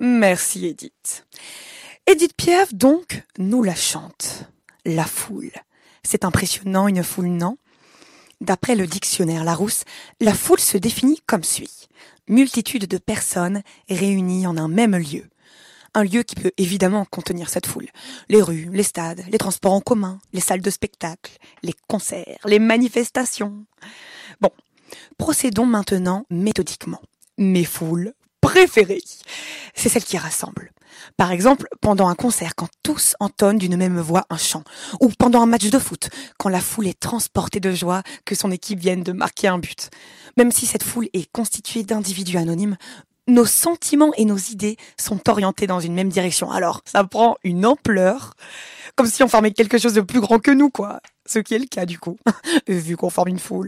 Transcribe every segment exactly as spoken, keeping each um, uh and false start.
Merci Edith. Edith Piaf, donc, nous la chante. La foule. C'est impressionnant, une foule, non ? D'après le dictionnaire Larousse, la foule se définit comme suit. Multitude de personnes réunies en un même lieu. Un lieu qui peut évidemment contenir cette foule. Les rues, les stades, les transports en commun, les salles de spectacle, les concerts, les manifestations. Bon, procédons maintenant méthodiquement. Mes foules préférées, c'est celles qui rassemblent. Par exemple, pendant un concert, quand tous entonnent d'une même voix un chant. Ou pendant un match de foot, quand la foule est transportée de joie que son équipe vienne de marquer un but. Même si cette foule est constituée d'individus anonymes, nos sentiments et nos idées sont orientés dans une même direction. Alors, ça prend une ampleur, comme si on formait quelque chose de plus grand que nous, quoi. Ce qui est le cas, du coup, vu qu'on forme une foule.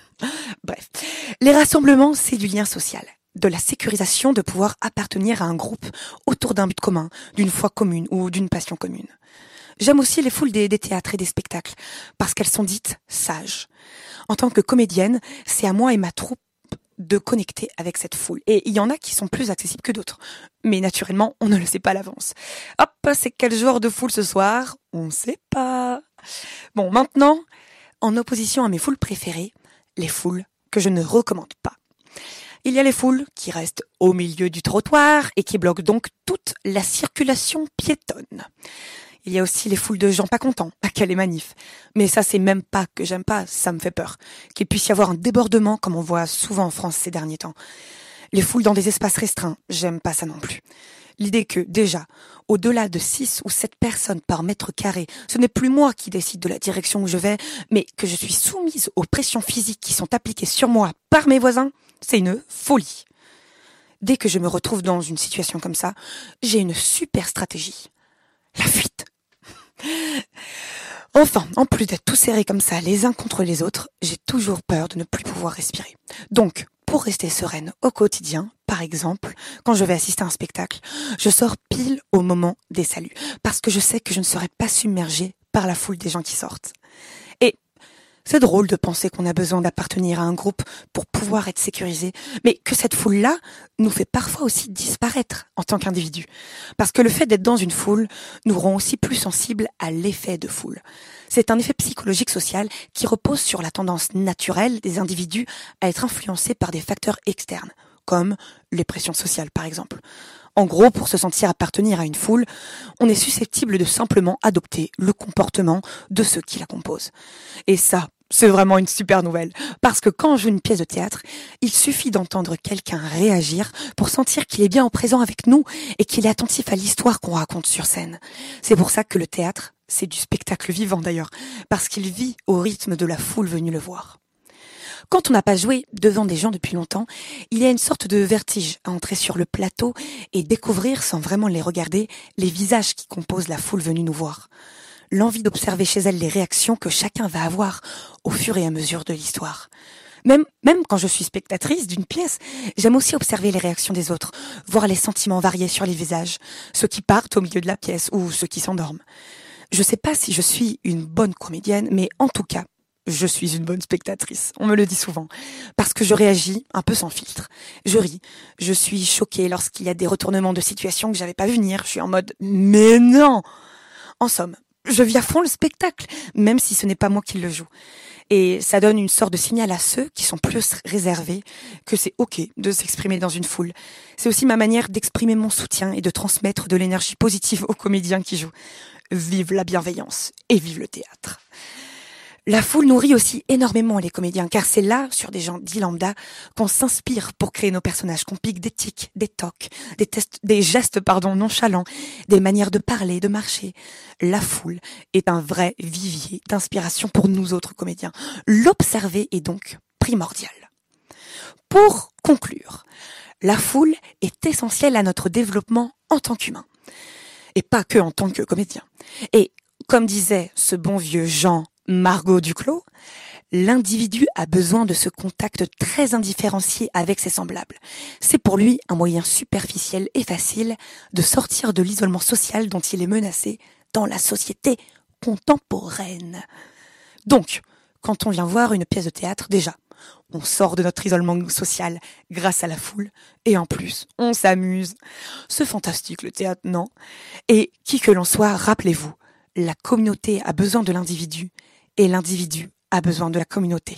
Bref, les rassemblements, c'est du lien social, de la sécurisation de pouvoir appartenir à un groupe autour d'un but commun, d'une foi commune ou d'une passion commune. J'aime aussi les foules des, des théâtres et des spectacles, parce qu'elles sont dites sages. En tant que comédienne, c'est à moi et ma troupe de connecter avec cette foule. Et il y en a qui sont plus accessibles que d'autres. Mais naturellement, on ne le sait pas à l'avance. Hop, c'est quel genre de foule ce soir ? On ne sait pas. Bon, maintenant, en opposition à mes foules préférées, les foules que je ne recommande pas. Il y a les foules qui restent au milieu du trottoir et qui bloquent donc toute la circulation piétonne. Il y a aussi les foules de gens pas contents, à qu'à les manifs. Mais ça, c'est même pas que j'aime pas, ça me fait peur. Qu'il puisse y avoir un débordement, comme on voit souvent en France ces derniers temps. Les foules dans des espaces restreints, j'aime pas ça non plus. L'idée que, déjà, au-delà de six ou sept personnes par mètre carré, ce n'est plus moi qui décide de la direction où je vais, mais que je suis soumise aux pressions physiques qui sont appliquées sur moi par mes voisins, c'est une folie. Dès que je me retrouve dans une situation comme ça, j'ai une super stratégie. La fuite. Enfin, en plus d'être tous serrés comme ça, les uns contre les autres, j'ai toujours peur de ne plus pouvoir respirer. Donc, pour rester sereine au quotidien, par exemple, quand je vais assister à un spectacle, je sors pile au moment des saluts, parce que je sais que je ne serai pas submergée par la foule des gens qui sortent. Et c'est drôle de penser qu'on a besoin d'appartenir à un groupe pour pouvoir être sécurisé, mais que cette foule-là nous fait parfois aussi disparaître en tant qu'individu. Parce que le fait d'être dans une foule nous rend aussi plus sensibles à l'effet de foule. C'est un effet psychologique social qui repose sur la tendance naturelle des individus à être influencés par des facteurs externes, comme les pressions sociales par exemple. En gros, pour se sentir appartenir à une foule, on est susceptible de simplement adopter le comportement de ceux qui la composent. Et ça, c'est vraiment une super nouvelle, parce que quand on joue une pièce de théâtre, il suffit d'entendre quelqu'un réagir pour sentir qu'il est bien en présent avec nous et qu'il est attentif à l'histoire qu'on raconte sur scène. C'est pour ça que le théâtre, c'est du spectacle vivant d'ailleurs, parce qu'il vit au rythme de la foule venue le voir. Quand on n'a pas joué devant des gens depuis longtemps, il y a une sorte de vertige à entrer sur le plateau et découvrir, sans vraiment les regarder, les visages qui composent la foule venue nous voir. L'envie d'observer chez elle les réactions que chacun va avoir au fur et à mesure de l'histoire. Même, même quand je suis spectatrice d'une pièce, j'aime aussi observer les réactions des autres, voir les sentiments variés sur les visages, ceux qui partent au milieu de la pièce ou ceux qui s'endorment. Je sais pas si je suis une bonne comédienne, mais en tout cas, je suis une bonne spectatrice, on me le dit souvent, parce que je réagis un peu sans filtre. Je ris, je suis choquée lorsqu'il y a des retournements de situation que j'avais pas vu venir, je suis en mode « mais non !» En somme, je vis à fond le spectacle, même si ce n'est pas moi qui le joue. Et ça donne une sorte de signal à ceux qui sont plus réservés que c'est ok de s'exprimer dans une foule. C'est aussi ma manière d'exprimer mon soutien et de transmettre de l'énergie positive aux comédiens qui jouent. Vive la bienveillance et vive le théâtre. La foule nourrit aussi énormément les comédiens, car c'est là, sur des gens dits lambda, qu'on s'inspire pour créer nos personnages, qu'on pique des tics, des tocs, des, tests, des gestes pardon, nonchalants, des manières de parler, de marcher. La foule est un vrai vivier d'inspiration pour nous autres comédiens. L'observer est donc primordial. Pour conclure, la foule est essentielle à notre développement en tant qu'humain, et pas que en tant que comédien. Et comme disait ce bon vieux Jean Margot Duclos, l'individu a besoin de ce contact très indifférencié avec ses semblables. C'est pour lui un moyen superficiel et facile de sortir de l'isolement social dont il est menacé dans la société contemporaine. Donc, quand on vient voir une pièce de théâtre, déjà, On sort de notre isolement social grâce à la foule. Et en plus, on s'amuse. C'est fantastique le théâtre, non? Et qui que l'on soit, rappelez-vous, la communauté a besoin de l'individu et l'individu a besoin de la communauté.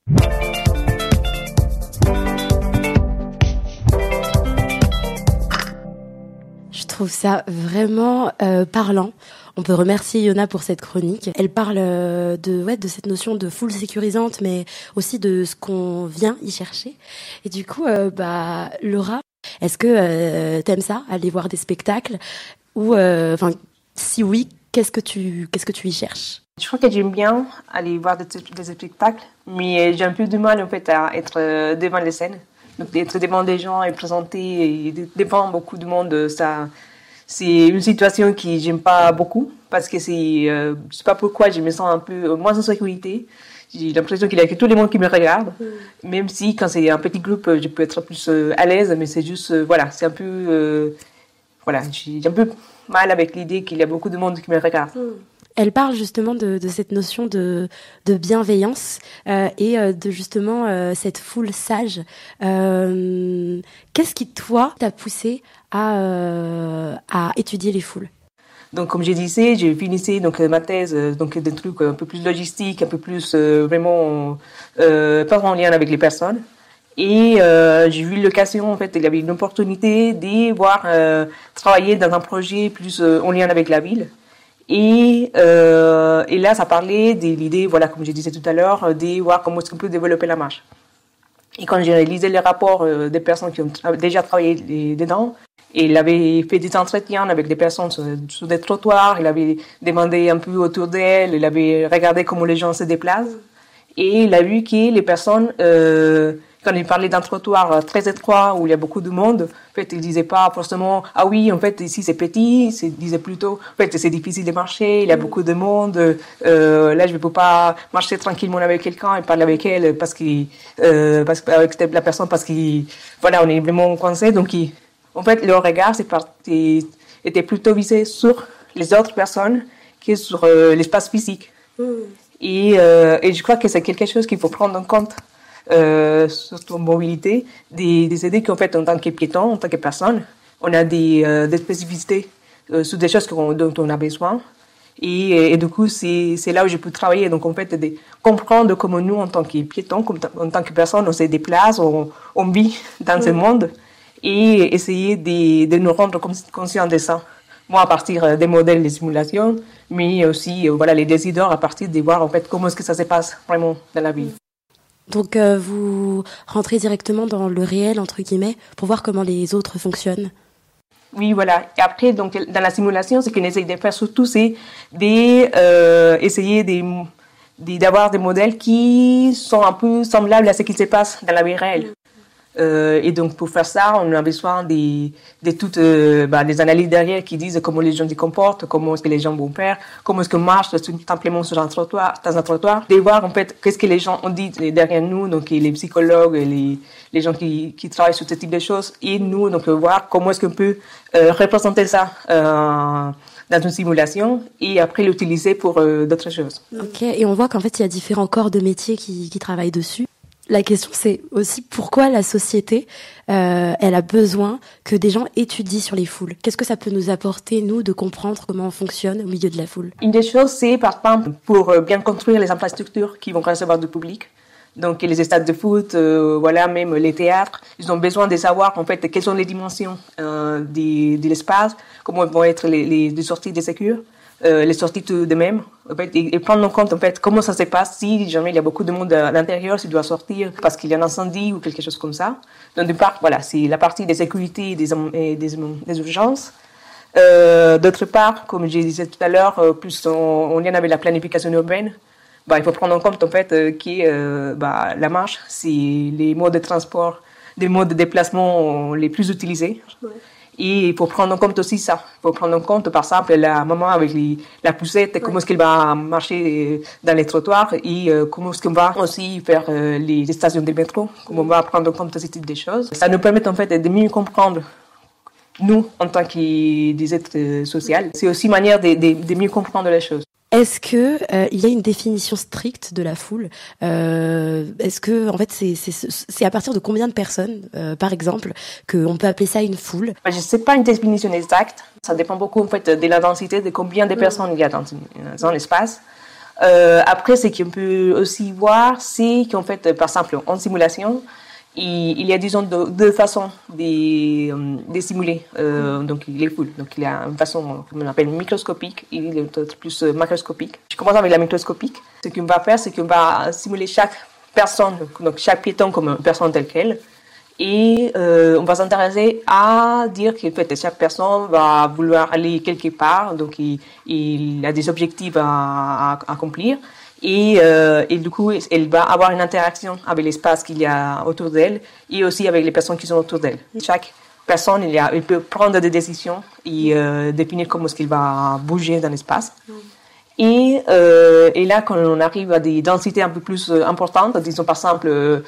Je trouve ça vraiment euh, parlant. On peut remercier Yona pour cette chronique. Elle parle euh, de ouais de cette notion de foule sécurisante, mais aussi de ce qu'on vient y chercher. Et du coup, euh, bah Laura, est-ce que euh, t'aimes ça, aller voir des spectacles ou enfin euh, si oui, qu'est-ce que tu qu'est-ce que tu y cherches? Je crois que j'aime bien aller voir des, des spectacles, mais j'ai un peu de mal en fait à être devant les scènes. Donc d'être devant des gens et présenter et devant beaucoup de monde, ça, c'est une situation que j'aime pas beaucoup parce que c'est, euh, je sais pas pourquoi, je me sens un peu moins en sécurité. J'ai l'impression qu'il y a que tout le monde qui me regarde, mmh. même si quand c'est un petit groupe, je peux être plus euh, à l'aise, mais c'est juste, euh, voilà, c'est un peu, euh, voilà, j'ai un peu mal avec l'idée qu'il y a beaucoup de monde qui me regarde. Mmh. Elle parle justement de, de cette notion de, de bienveillance euh, et euh, de justement euh, cette foule sage. Euh, qu'est-ce qui, toi, t'a poussé à, euh, à étudier les foules? Donc, comme je disais, j'ai fini donc, ma thèse, donc des trucs un peu plus logistiques, un peu plus euh, vraiment euh, pas en lien avec les personnes. Et euh, j'ai eu l'occasion, en fait, il y avait une opportunité de voir euh, travailler dans un projet plus euh, en lien avec la ville. Et, euh, et là, ça parlait de l'idée, voilà, comme je disais tout à l'heure, de voir comment est-ce qu'on peut développer la marche. Et quand j'ai lisé les rapports euh, des personnes qui ont tra- déjà travaillé les, dedans, et il avait fait des entretiens avec des personnes sur, sur des trottoirs, il avait demandé un peu autour d'elles, il avait regardé comment les gens se déplacent, et il a vu que les personnes, euh, quand il parlait d'un trottoir très étroit où il y a beaucoup de monde, en fait, il disait pas forcément ah oui, en fait ici c'est petit, il disait plutôt en fait c'est difficile de marcher, il y a beaucoup de monde, euh, là je ne peux pas marcher tranquillement avec quelqu'un et parler avec elle parce qu'il euh, parce avec la personne parce qu'il voilà, on est vraiment coincé, donc il, en fait leur regard c'est parti, était plutôt visé sur les autres personnes que sur euh, l'espace physique. Mmh. Et, euh, et je crois que c'est quelque chose qu'il faut prendre en compte. Euh, surtout mobilité, des, des idées qu'en fait en tant que piéton, en tant que personne, on a des, euh, des spécificités euh, sur des choses qu'on, dont on a besoin. Et, et du coup, c'est, c'est là où je peux travailler. Donc en fait, de comprendre comment nous, en tant que piétons, comme t- en tant que personne, on se déplace, on, on vit dans mmh. ce monde, et essayer de, de nous rendre conscients de ça. Moi, à partir des modèles de simulation, mais aussi euh, voilà les décideurs à partir de voir en fait comment est-ce que ça se passe vraiment dans la vie. Donc euh, vous rentrez directement dans le réel, entre guillemets, pour voir comment les autres fonctionnent. Oui, voilà. Et après, donc, dans la simulation, ce qu'on essaye de faire surtout, c'est d'essayer euh, de, de, d'avoir des modèles qui sont un peu semblables à ce qui se passe dans la vie réelle. Euh, et donc, pour faire ça, on a besoin de, de toutes euh, bah, des analyses derrière qui disent comment les gens se comportent, comment est-ce que les gens vont faire, comment est-ce qu'on marche simplement sur un trottoir, dans un trottoir, de voir en fait qu'est-ce que les gens ont dit derrière nous, donc les psychologues, les, les gens qui, qui travaillent sur ce type de choses, et nous, donc voir comment est-ce qu'on peut euh, représenter ça euh, dans une simulation et après l'utiliser pour euh, d'autres choses. Ok, et on voit qu'en fait, il y a différents corps de métiers qui, qui travaillent dessus. La question, c'est aussi pourquoi la société, euh, elle a besoin que des gens étudient sur les foules. Qu'est-ce que ça peut nous apporter, nous, de comprendre comment on fonctionne au milieu de la foule? Une des choses, c'est par exemple pour bien construire les infrastructures qui vont recevoir du public. Donc les stades de foot, euh, voilà, même les théâtres, ils ont besoin de savoir en fait quelles sont les dimensions euh, de, de l'espace, comment vont être les, les, les sorties de sécurité. Euh, les sorties tout de même, en fait, et, et prendre en compte en fait comment ça se passe si jamais il y a beaucoup de monde à l'intérieur, s'il doit sortir parce qu'il y a un incendie ou quelque chose comme ça. Donc d'une part, voilà, c'est la partie des sécurités et des, et des, des urgences. Euh, d'autre part, comme je disais tout à l'heure, euh, plus en, en lien avec la planification urbaine, bah, il faut prendre en compte en fait euh, que euh, bah, la marche, c'est les modes de transport, les modes de déplacement les plus utilisés. Ouais. Et il faut prendre en compte aussi ça. Il faut prendre en compte, par exemple, la maman avec les, la poussette, ouais. comment est-ce qu'elle va marcher dans les trottoirs et euh, comment est-ce qu'on va aussi faire euh, les, les stations de métro, comment on va prendre en compte ce type de choses. Ça nous permet en fait de mieux comprendre, nous, en tant que des êtres sociaux. C'est aussi une manière de, de, de mieux comprendre les choses. Est-ce que euh, il y a une définition stricte de la foule? euh, Est-ce que en fait c'est c'est c'est à partir de combien de personnes, euh, par exemple, qu'on peut appeler ça une foule? Je ne sais pas une définition exacte. Ça dépend beaucoup en fait de la densité, de combien de personnes il y a dans, dans l'espace. Euh, après, ce qu'on peut aussi voir, c'est qu'en fait, par exemple, en simulation, il, il y a disons deux, deux façons de, de simuler euh, donc les foules. Donc il y a une façon qu'on appelle microscopique et l'autre plus macroscopique. Je commence avec la microscopique. Ce qu'on va faire, c'est qu'on va simuler chaque personne, donc chaque piéton comme une personne telle qu'elle. Et euh, on va s'intéresser à dire qu'en fait, chaque personne va vouloir aller quelque part, donc il, il a des objectifs à, à accomplir. Et, euh, et du coup, elle va avoir une interaction avec l'espace qu'il y a autour d'elle et aussi avec les personnes qui sont autour d'elle. Chaque personne, il, y a, il peut prendre des décisions et euh, définir comment est-ce qu'il va bouger dans l'espace. Et, euh, et là, quand on arrive à des densités un peu plus importantes, disons par exemple euh,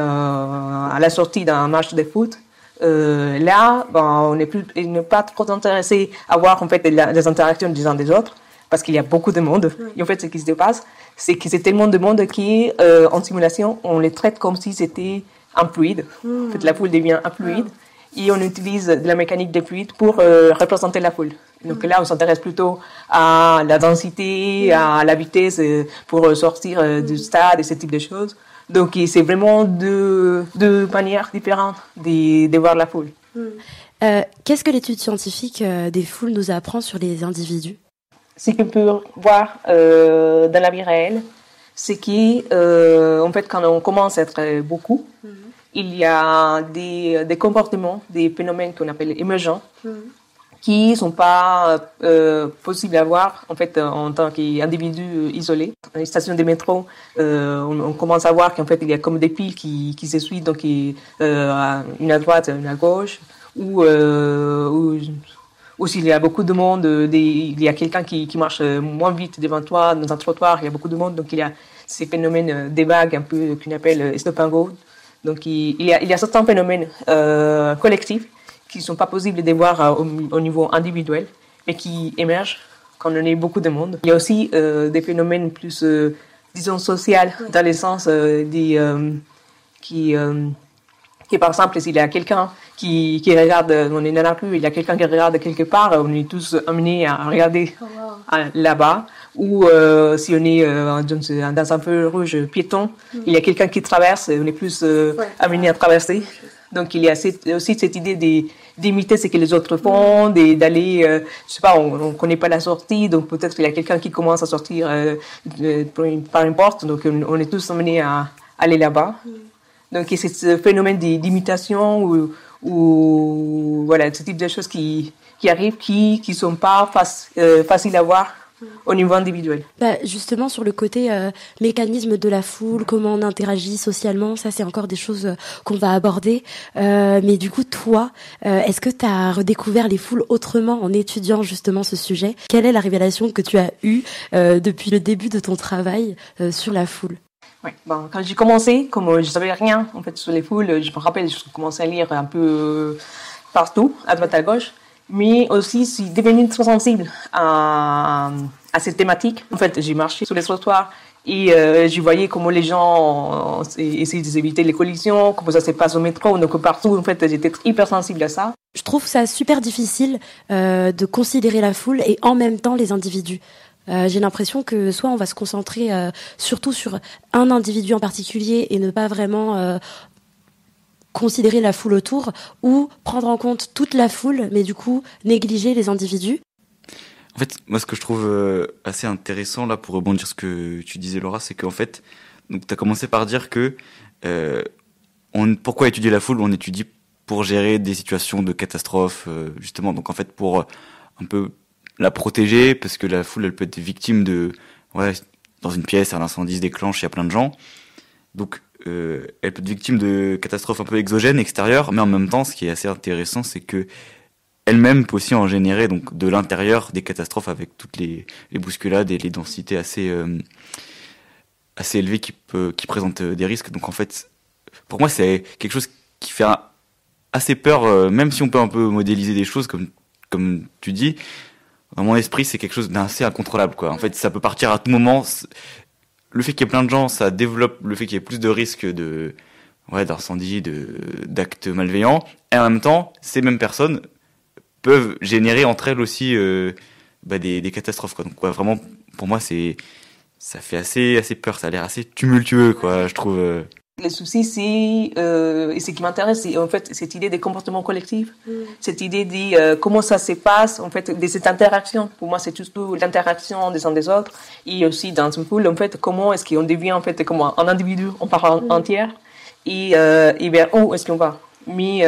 à la sortie d'un match de foot, euh, là, ben, on n'est plus, on n'est pas trop intéressé à voir en fait les interactions des uns des autres, parce qu'il y a beaucoup de monde. Et en fait, ce qui se passe, c'est que c'est tellement de monde qui, euh, en simulation, on les traite comme si c'était un fluide. En fait, la foule devient un fluide. Et on utilise de la mécanique des fluides pour euh, représenter la foule. Donc là, on s'intéresse plutôt à la densité, à la vitesse euh, pour sortir euh, du stade et ce type de choses. Donc c'est vraiment deux, deux manières différentes de, de voir la foule. Euh, qu'est-ce que l'étude scientifique euh, des foules nous apprend sur les individus? Ce qu'on peut voir euh, dans la vie réelle, c'est qu'en euh, fait, quand on commence à être beaucoup, mm-hmm. il y a des, des comportements, des phénomènes qu'on appelle émergents, mm-hmm. qui ne sont pas euh, possibles à voir en, fait, en tant qu'individu isolé. Dans les stations de métro, euh, on, on commence à voir qu'en fait, il y a comme des piles qui, qui se suivent, donc euh, une à droite, une à gauche, ou... Euh, ou ou s'il y a beaucoup de monde, des, il y a quelqu'un qui, qui marche moins vite devant toi dans un trottoir, il y a beaucoup de monde, donc il y a ces phénomènes des vagues un peu qu'on appelle stop and go. Donc il, il, y, a, il y a certains phénomènes euh, collectifs qui ne sont pas possibles de voir au, au niveau individuel, mais qui émergent quand on est beaucoup de monde. Il y a aussi euh, des phénomènes plus, euh, disons, sociaux, dans le sens euh, des, euh, qui... Euh, Et par exemple, s'il y a quelqu'un qui, qui regarde, on est dans la rue, il y a quelqu'un qui regarde quelque part, on est tous amenés à regarder oh wow. à, là-bas. Ou euh, si on est euh, dans, dans un feu rouge piéton, mm. il y a quelqu'un qui traverse, on est plus euh, ouais. amenés à traverser. Donc il y a cette, aussi cette idée de, d'imiter ce que les autres font, mm. d'aller, euh, je sais pas, on ne connaît pas la sortie, donc peut-être qu'il y a quelqu'un qui commence à sortir euh, par une porte, donc on, on est tous amenés à aller là-bas. Mm. Donc, c'est ce phénomène d'imitation ou, ou voilà, ce type de choses qui, qui arrivent, qui ne sont pas fac, euh, faciles à voir au niveau individuel. Bah, justement, sur le côté euh, mécanisme de la foule, comment on interagit socialement, ça, c'est encore des choses euh, qu'on va aborder. Euh, mais du coup, toi, euh, est-ce que tu as redécouvert les foules autrement en étudiant justement ce sujet? Quelle est la révélation que tu as eue euh, depuis le début de ton travail euh, sur la foule? Ouais, bon, quand j'ai commencé, comme je savais rien en fait sur les foules, je me rappelle, je commençais à lire un peu partout, à droite à gauche, mais aussi je suis devenue très sensible à, à cette thématique. En fait, j'ai marché sur les trottoirs et euh, je voyais comment les gens essayaient d'éviter les collisions, comment ça se passe au métro, donc partout, en fait, j'étais hyper sensible à ça. Je trouve ça super difficile euh, de considérer la foule et en même temps les individus. Euh, j'ai l'impression que soit on va se concentrer euh, surtout sur un individu en particulier et ne pas vraiment euh, considérer la foule autour, ou prendre en compte toute la foule, mais du coup négliger les individus. En fait, moi, ce que je trouve euh, assez intéressant là, pour rebondir sur ce que tu disais, Laura, c'est qu'en fait, donc t'as commencé par dire que euh, on, pourquoi étudier la foule? On étudie pour gérer des situations de catastrophe, euh, justement. Donc en fait, pour euh, un peu la protéger, parce que la foule, elle peut être victime de, ouais, dans une pièce, un incendie se déclenche, il y a plein de gens. Donc, euh, elle peut être victime de catastrophes un peu exogènes, extérieures, mais en même temps, ce qui est assez intéressant, c'est que elle-même peut aussi en générer, donc, de l'intérieur, des catastrophes avec toutes les, les bousculades et les densités assez, euh, assez élevées qui peut, qui présentent des risques. Donc, en fait, pour moi, c'est quelque chose qui fait un, assez peur, euh, même si on peut un peu modéliser des choses, comme, comme tu dis. dans mon esprit, c'est quelque chose d'assez incontrôlable, quoi. En fait, ça peut partir à tout moment. Le fait qu'il y ait plein de gens, ça développe le fait qu'il y ait plus de risques de, ouais, d'incendie, de, d'actes malveillants. Et en même temps, ces mêmes personnes peuvent générer entre elles aussi, euh, bah, des, des catastrophes, quoi. Donc, ouais, vraiment, pour moi, c'est, ça fait assez, assez peur. Ça a l'air assez tumultueux, quoi, je trouve. euh. Le souci, c'est, euh, et ce qui m'intéresse, c'est en fait cette idée des comportements collectifs, mm. cette idée de euh, comment ça se passe, en fait, de cette interaction. Pour moi, c'est surtout l'interaction des uns des autres, et aussi dans une foule, en fait, comment est-ce qu'on devient en fait comme un individu en part mm. entière, et, euh, et vers où est-ce qu'on va. Mais